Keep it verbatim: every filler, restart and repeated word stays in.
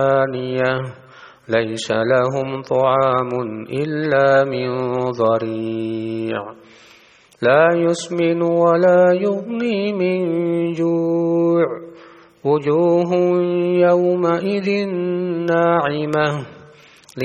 دانية ليس لهم طعام إلا من ضريع لا يسمن ولا يغني من جوع وجوه يومئذ ناعمة